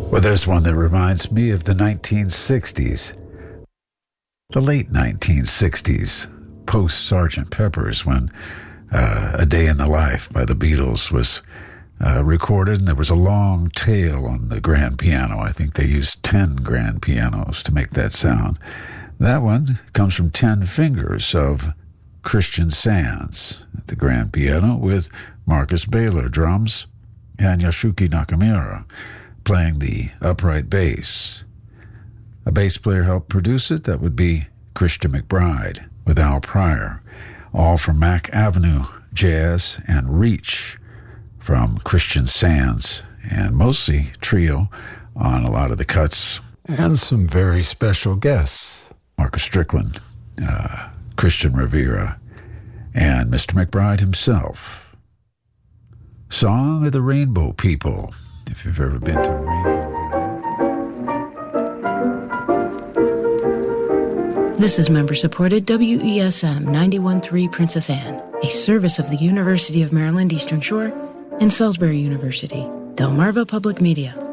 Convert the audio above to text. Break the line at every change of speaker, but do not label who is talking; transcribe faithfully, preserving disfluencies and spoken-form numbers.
Well, there's one that reminds me of the nineteen sixties. The late nineteen sixties, post-Sergeant Pepper's, when uh, A Day in the Life by the Beatles was uh, recorded, and there was a long tail on the grand piano. I think they used ten grand pianos to make that sound. That one comes from Ten Fingers of Christian Sands at the grand piano, with Marcus Baylor drums and Yasuki Nakamura playing the upright bass. A bass player helped produce it. That would be Christian McBride with Al Pryor. All from Mack Avenue Jazz and Reach from Christian Sands, and mostly trio on a lot of the cuts. And some very special guests. Marcus Strickland, uh, Christian Rivera, and Mister McBride himself. Song of the Rainbow People, if you've ever been to a rainbow.
This is member-supported W E S M ninety-one point three Princess Anne, a service of the University of Maryland Eastern Shore and Salisbury University, Delmarva Public Media.